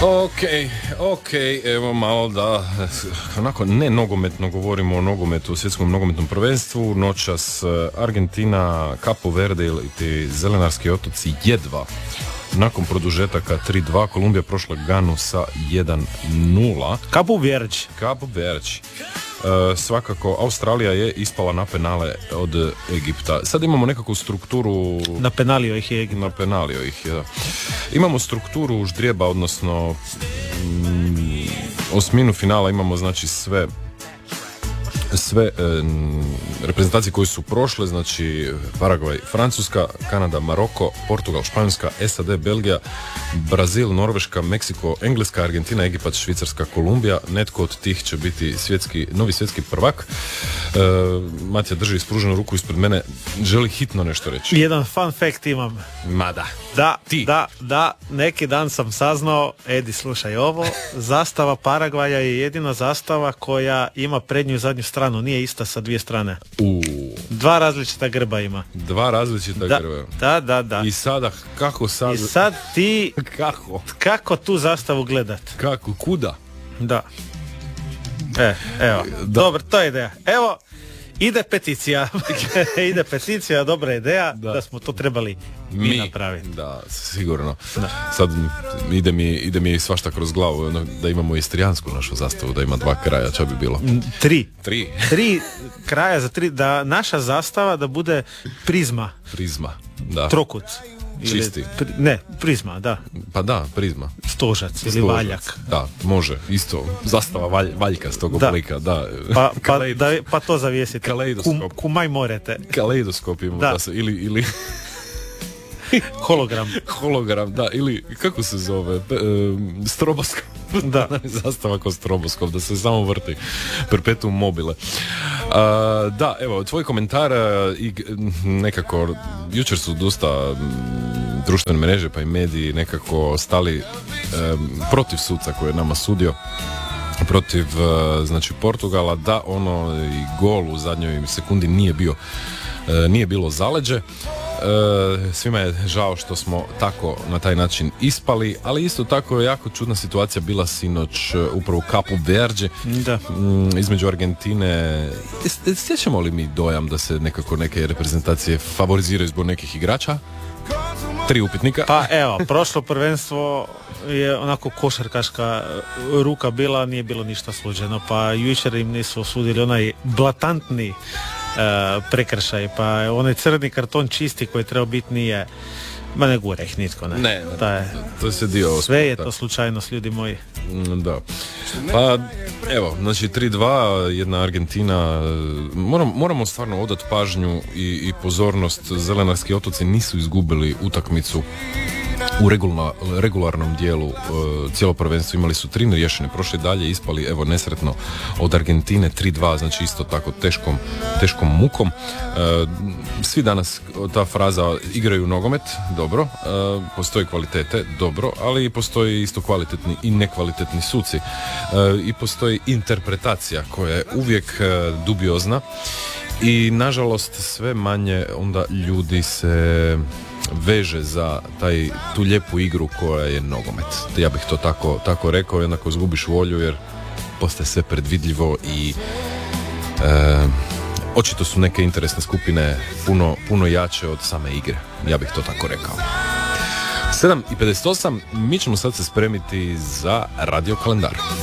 Ok, evo malo da onako ne nogometno govorimo o nogometu, o svjetskom nogometnom prvenstvu. Noćas Argentina, Capo Verde ili ti Zelenarski otoci jedva nakon produžetaka 3-2. Kolumbija prošla Ganu sa 1-0. Capo Verde. Svakako Australija je ispala na penale od Egipta. Sad imamo nekakvu strukturu... Napenalio ih je Egipt. Napenalio ih je, da. Imamo strukturu ždrijeba, odnosno osminu finala imamo znači sve reprezentacije koje su prošle, znači Paragvaj, Francuska, Kanada, Maroko, Portugal, Španjolska, SAD, Belgija, Brazil, Norveška, Meksiko, Engleska, Argentina, Egipat, Švicarska, Kolumbija. Netko od tih će biti novi svjetski prvak. Matija drži ispruženu ruku ispred mene, želi hitno nešto reći. Jedan fun fact imam. Mada. Da, neki dan sam saznao, Edi slušaj ovo, zastava Paragvaja je jedina zastava koja ima prednju i zadnju stranu, nije ista sa dvije strane. Dva različita grba ima. Grba. Da. I sada, kako sad? I sad ti... Kako tu zastavu gledat? Kako? Kuda? Da. Evo. Dobro, to je ideja. Evo, ide peticija, dobra ideja, da smo to trebali mi napraviti. Da, sigurno. Da. Sad ide mi svašta kroz glavu, da imamo istrijansku našu zastavu, da ima dva kraja, čo bi bilo? Tri kraja za tri, da naša zastava da bude prizma, da. Trokut. Čisti. Prizma, da. Pa da, prizma. Stožac ili valjak. Da, može, isto. Zastava valjka s tog oblika, da. Pa to zavijesite. Kaleidoskop. Kumaj morete. Kaleidoskop imamo da se, ili... Hologram, da, ili kako se zove, stroboskop. Da. Zastava kao stroboskop, da se samo vrti. Perpetuum mobile. Da, evo, tvoj komentar i nekako, jučer su dosta društvene mreže pa i mediji nekako stali protiv suca koji je nama sudio, protiv znači Portugala, da ono i gol u zadnjoj sekundi nije bilo zaleđe. Svima je žao što smo tako na taj način ispali, ali isto tako je jako čudna situacija bila sinoć upravo u Capo Verde između Argentine. Stječemo li mi dojam da se nekako neke reprezentacije favoriziraju zbog nekih igrača? 3 upitnika. Pa evo, prošlo prvenstvo je onako košarkaška ruka bila, nije bilo ništa sluđeno, pa jučer im nisu osudili onaj blatantni prekršaj, pa onaj crni karton čisti koji treba biti nije, ma ne gure ih nitko, ne. To se dio sve je to slučajnost, ljudi moji. Da. Pa evo, znači 3-2, jedna Argentina, moramo stvarno odati pažnju i pozornost. Zelenarski otoci nisu izgubili utakmicu u regularnom dijelu cijelo prvenstvo, imali su 3 neriješene, prošli dalje, ispali evo nesretno od Argentine 3-2, znači isto tako teškom mukom. Svi danas, ta fraza, igraju nogomet, dobro, postoji kvalitete, dobro, ali postoji isto kvalitetni i nekvalitetni suci i postoji interpretacija koja je uvijek dubiozna i nažalost sve manje onda ljudi se veže za tu lijepu igru koja je nogomet. Ja bih to tako rekao, jednako izgubiš volju jer postaje sve predvidljivo i očito su neke interesne skupine puno jače od same igre. Ja bih to tako rekao. 7:58, mi ćemo sad se spremiti za radio kalendar.